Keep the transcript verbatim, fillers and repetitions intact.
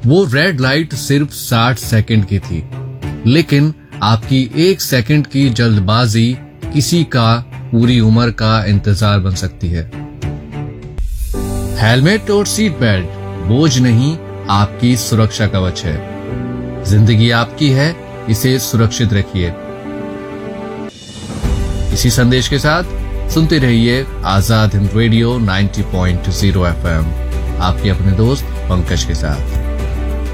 वो red light सिर्फ साठ सेकंड की थी, लेकिन आपकी एक सेकंड की जल्दबाजी किसी का पूरी उम्र का इंतजार बन सकती है। हेलमेट और सीट बेल्ट बोझ नहीं, आपकी सुरक्षा कवच है। जिंदगी आपकी है, इसे सुरक्षित रखिए। इसी संदेश के साथ सुनते रहिए आजाद हिंद रेडियो नब्बे पॉइंट शून्य एफ एम, आपके अपने दोस्त पंकज के साथ।